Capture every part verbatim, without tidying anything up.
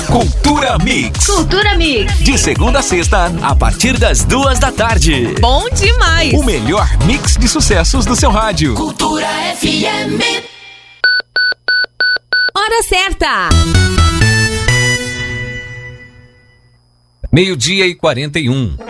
Cultura Mix. Cultura Mix. De segunda a sexta, a partir das duas da tarde. Bom demais. O melhor mix de sucessos do seu rádio. Cultura F M. Hora certa. Meio-dia e quarenta e um.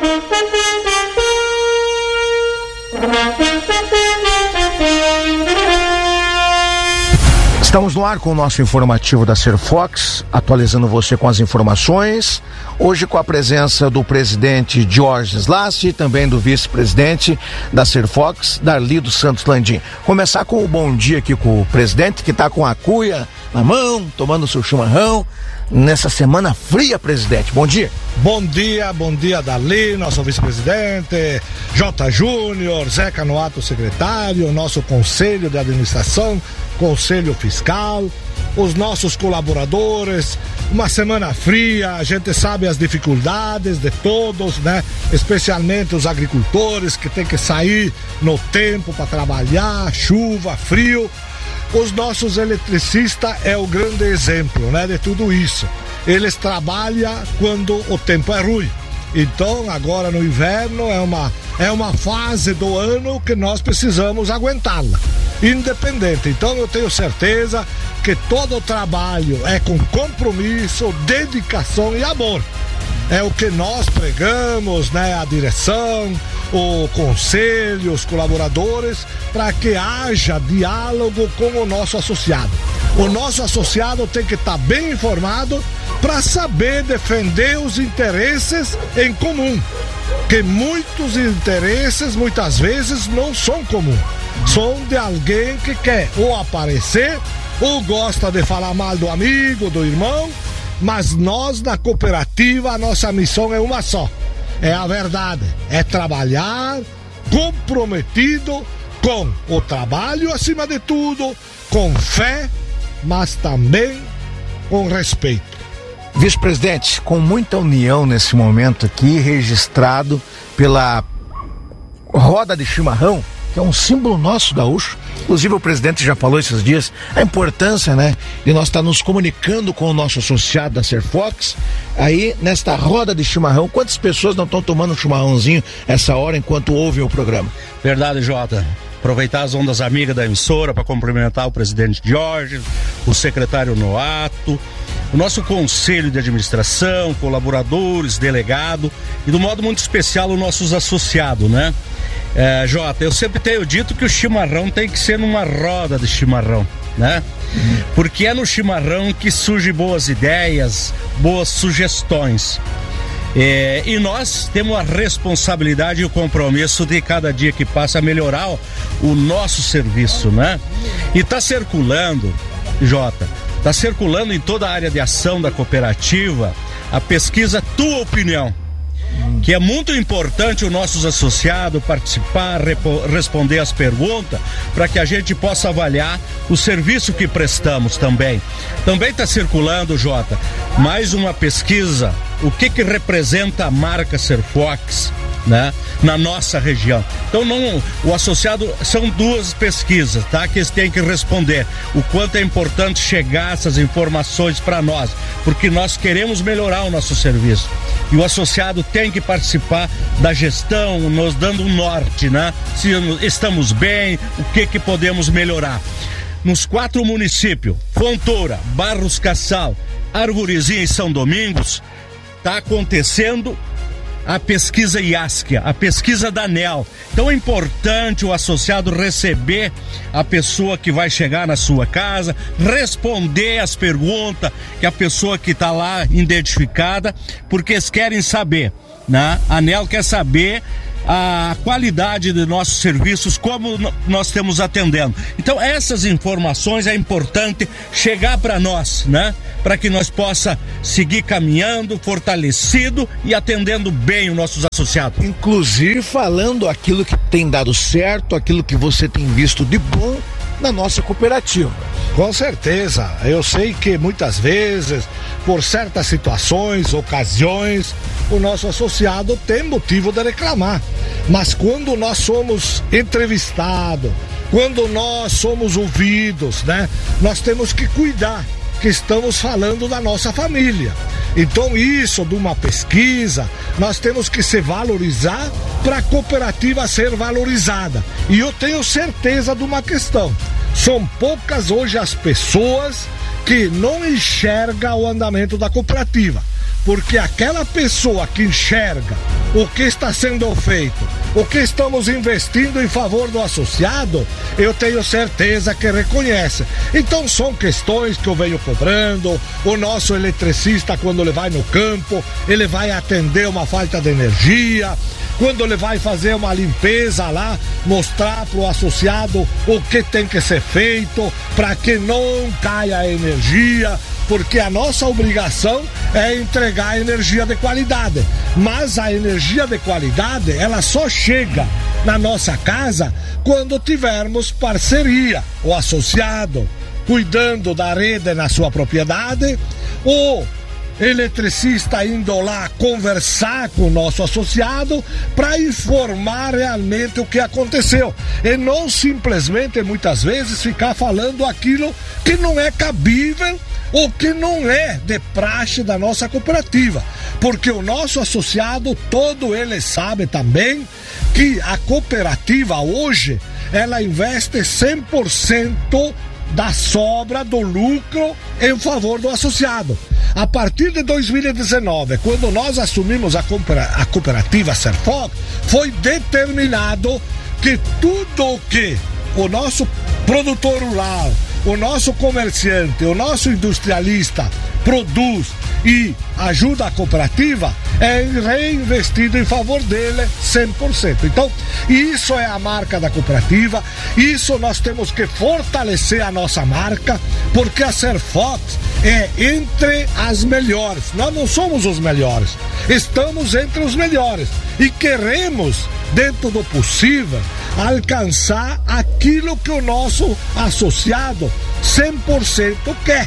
Estamos no ar com o nosso informativo da Serfox, atualizando você com as informações. Hoje com a presença do presidente Jorge Slassi e também do vice-presidente da Serfox, Darli dos Santos Landim. Começar com o bom dia aqui com o presidente, que está com a cuia na mão, tomando seu chimarrão, nessa semana fria, presidente. Bom dia. Bom dia, bom dia, Darli, nosso vice-presidente, J. Júnior, Zé Canoato, secretário, nosso conselho de administração, conselho fiscal, os nossos colaboradores. Uma semana fria, a gente sabe as dificuldades de todos, né? Especialmente os agricultores que tem que sair no tempo para trabalhar, chuva, frio. Os nossos eletricistas é o grande exemplo, né, de tudo isso. Eles trabalham quando o tempo é ruim. Então, agora no inverno é uma, é uma fase do ano que nós precisamos aguentá-la, independente. Então, eu tenho certeza que todo o trabalho é com compromisso, dedicação e amor. É o que nós pregamos, né, a direção, o conselho, os colaboradores, para que haja diálogo com o nosso associado. O nosso associado tem que estar bem informado para saber defender os interesses em comum, que muitos interesses muitas vezes não são comuns, são de alguém que quer ou aparecer ou gosta de falar mal do amigo, do irmão. Mas nós, na cooperativa, a nossa missão é uma só. É a verdade. É trabalhar comprometido com o trabalho, acima de tudo, com fé, mas também com respeito. Vice-presidente, com muita união nesse momento aqui, registrado pela roda de chimarrão, que é um símbolo nosso gaúcho. Inclusive o presidente já falou esses dias a importância, né, de nós estar nos comunicando com o nosso associado da Serfox. Aí, nesta roda de chimarrão, quantas pessoas não estão tomando um chimarrãozinho essa hora enquanto ouvem o programa? Verdade, Jota. Aproveitar as ondas amigas da emissora para cumprimentar o presidente Jorge, o secretário Noato, o nosso conselho de administração, colaboradores, delegado e, do modo muito especial, os nossos associados, né? É, Jota, eu sempre tenho dito que o chimarrão tem que ser numa roda de chimarrão, né? Uhum. Porque é no chimarrão que surgem boas ideias, boas sugestões. É, e nós temos a responsabilidade e o compromisso de cada dia que passa melhorar o, o nosso serviço, né? E tá circulando, Jota, tá circulando em toda a área de ação da cooperativa a pesquisa Tua Opinião, que é muito importante o nossos associados participar, repo, responder as perguntas, para que a gente possa avaliar o serviço que prestamos também. Também está circulando, Jota, mais uma pesquisa, o que que representa a marca Serfox, né, na nossa região. Então não, o associado, são duas pesquisas, tá, que eles têm que responder o quanto é importante chegar essas informações para nós, porque nós queremos melhorar o nosso serviço e o associado tem que participar da gestão, nos dando um norte, né, se estamos bem, o que que podemos melhorar. Nos quatro municípios, Fontoura, Barros Cassal, Arvorezinha e São Domingos, tá acontecendo a pesquisa IASC, a pesquisa da ANEEL. Então é importante o associado receber a pessoa que vai chegar na sua casa, responder as perguntas que a pessoa que está lá identificada, porque eles querem saber, né? A ANEEL quer saber a qualidade de nossos serviços, como nós estamos atendendo. Então essas informações é importante chegar para nós, né? Para que nós possa seguir caminhando, fortalecido e atendendo bem os nossos associados. Inclusive falando aquilo que tem dado certo, aquilo que você tem visto de bom na nossa cooperativa. Com certeza, eu sei que muitas vezes, por certas situações, ocasiões, o nosso associado tem motivo de reclamar. Mas quando nós somos entrevistados, quando nós somos ouvidos, né, nós temos que cuidar que estamos falando da nossa família. Então isso de uma pesquisa, nós temos que se valorizar para a cooperativa ser valorizada. E eu tenho certeza de uma questão, são poucas hoje as pessoas que não enxergam o andamento da cooperativa. Porque aquela pessoa que enxerga o que está sendo feito, o que estamos investindo em favor do associado, eu tenho certeza que reconhece. Então são questões que eu venho cobrando. O nosso eletricista, quando ele vai no campo, ele vai atender uma falta de energia. Quando ele vai fazer uma limpeza lá, mostrar para o associado o que tem que ser feito para que não caia a energia, porque a nossa obrigação é entregar energia de qualidade. Mas a energia de qualidade, ela só chega na nossa casa quando tivermos parceria, o associado cuidando da rede na sua propriedade, o eletricista indo lá conversar com o nosso associado para informar realmente o que aconteceu e não simplesmente muitas vezes ficar falando aquilo que não é cabível ou que não é de praxe da nossa cooperativa, porque o nosso associado todo ele sabe também que a cooperativa hoje ela investe cem por cento da sobra do lucro em favor do associado. A partir de dois mil e dezenove, quando nós assumimos a, coopera- a cooperativa Serfoc, foi determinado que tudo o que o nosso produtor rural, o nosso comerciante, o nosso industrialista produz e ajuda a cooperativa é reinvestido em favor dele cem por cento. Então, isso é a marca da cooperativa, isso nós temos que fortalecer a nossa marca, porque a Serfoc é entre as melhores. Nós não somos os melhores, estamos entre os melhores e queremos, dentro do possível, alcançar aquilo que o nosso associado cem por cento quer.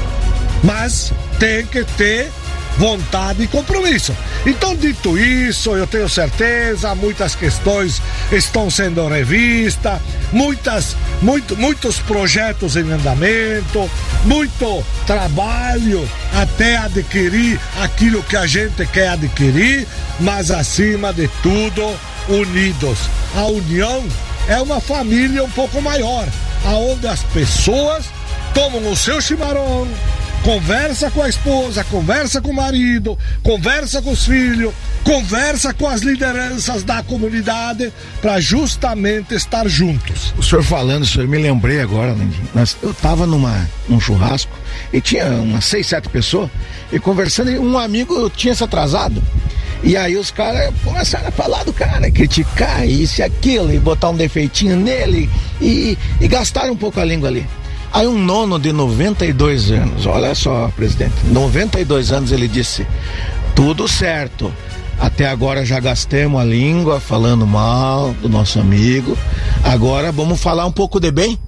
Mas tem que ter vontade e compromisso. Então, dito isso, eu tenho certeza, muitas questões estão sendo revistas, muitas, muito, muitos projetos em andamento, muito trabalho até adquirir aquilo que a gente quer adquirir, mas acima de tudo, unidos. A união é uma família um pouco maior, aonde as pessoas tomam o seu chimarrão, conversa com a esposa, conversa com o marido, conversa com os filhos, conversa com as lideranças da comunidade para justamente estar juntos. O senhor falando, o senhor me lembrei agora, Landinho. Nós, eu tava numa, num churrasco e tinha umas seis, sete pessoas e conversando, e um amigo tinha se atrasado. E aí os caras começaram a falar do cara, criticar isso e aquilo, e botar um defeitinho nele e, e gastaram um pouco a língua ali. Aí um nono de noventa e dois anos, olha só, presidente, noventa e dois anos, ele disse: tudo certo, até agora já gastemos a língua falando mal do nosso amigo, agora vamos falar um pouco de bem.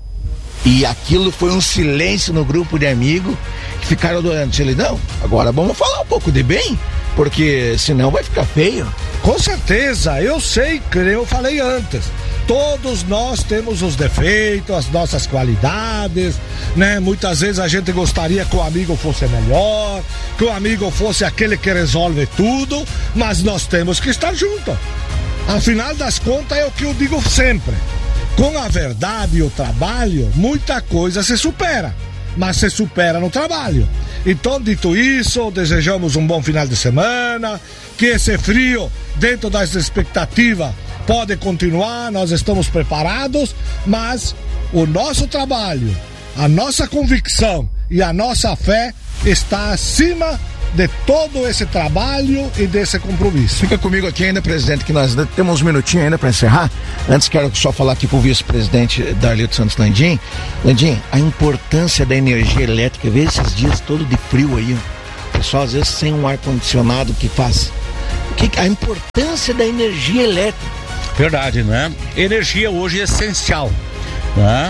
E aquilo foi um silêncio no grupo de amigos que ficaram adorando. Ele: não, agora vamos falar um pouco de bem, porque senão vai ficar feio. Com certeza, eu sei, que eu falei antes, todos nós temos os defeitos, as nossas qualidades, né? Muitas vezes a gente gostaria que o amigo fosse melhor, que o amigo fosse aquele que resolve tudo, mas nós temos que estar juntos. Afinal das contas, é o que eu digo sempre: com a verdade e o trabalho, muita coisa se supera, mas se supera no trabalho. Então, dito isso, desejamos um bom final de semana, que esse frio, dentro das expectativas, pode continuar, nós estamos preparados, mas o nosso trabalho, a nossa convicção e a nossa fé está acima de todo esse trabalho e desse compromisso. Fica comigo aqui ainda, presidente, que nós temos uns minutinhos ainda para encerrar. Antes, quero só falar aqui pro vice-presidente Darlito Santos Landim. Landim, a importância da energia elétrica, vê esses dias todo de frio aí, ó. O pessoal às vezes sem um ar-condicionado que faz. O que, a importância da energia elétrica. Verdade, né? Energia hoje é essencial, né?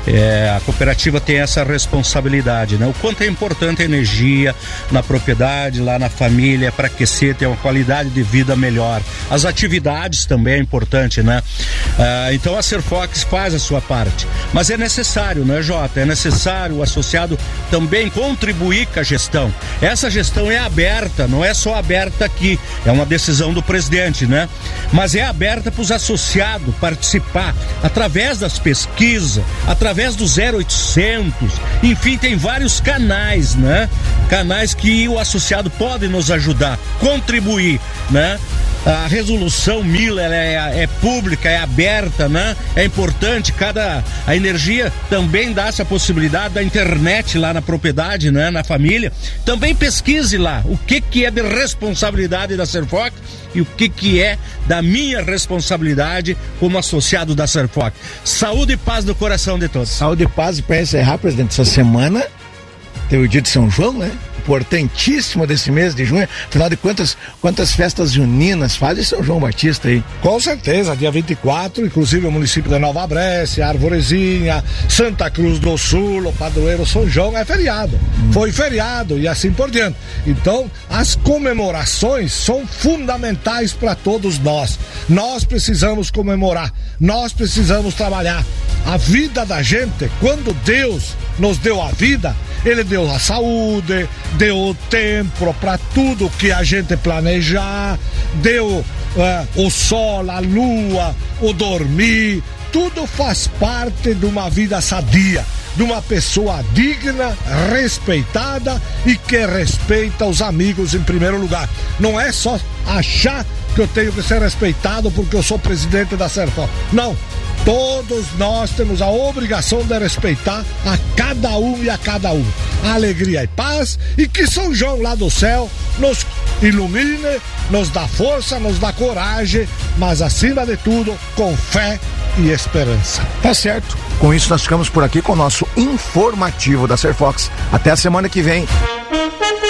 É, a cooperativa tem essa responsabilidade, né? O quanto é importante a energia na propriedade, lá na família, para aquecer, ter uma qualidade de vida melhor. As atividades também é importante, né? Ah, então a Serfox faz a sua parte. Mas é necessário, né, Jota? É necessário o associado também contribuir com a gestão. Essa gestão é aberta, não é só aberta aqui, é uma decisão do presidente, né? Mas é aberta para os associados participar através das pesquisas, através do zero oitocentos, enfim, tem vários canais, né? Canais que o associado pode nos ajudar, contribuir, né? A resolução Miller é, é pública, é aberta, né? É importante, cada a energia também dá essa possibilidade da internet lá na propriedade, né? Na família. Também pesquise lá o que que é de responsabilidade da Serfox e o que que é da minha responsabilidade como associado da Serfox. Saúde e paz no coração de todos. Saúde e paz. E para encerrar, presidente, essa semana tem o dia de São João, né? Importantíssimo desse mês de junho. Afinal de contas, quantas festas juninas fazem São João Batista aí? Com certeza, dia vinte e quatro, inclusive o município de Nova Brécia, Arvorezinha, Santa Cruz do Sul, o padroeiro São João é feriado. Hum. Foi feriado e assim por diante. Então, as comemorações são fundamentais para todos nós. Nós precisamos comemorar, nós precisamos trabalhar. A vida da gente, quando Deus nos deu a vida, Ele deu a saúde, deu o tempo para tudo que a gente planejar, deu uh, o sol, a lua, o dormir, tudo faz parte de uma vida sadia, de uma pessoa digna, respeitada e que respeita os amigos em primeiro lugar. Não é só achar que eu tenho que ser respeitado porque eu sou presidente da Serfox. Não. Todos nós temos a obrigação de respeitar a cada um e a cada um. Alegria e paz, e que São João lá do céu nos ilumine, nos dá força, nos dá coragem, mas acima de tudo, com fé e esperança. Tá certo. Com isso nós ficamos por aqui com o nosso informativo da Serfox. Até a semana que vem.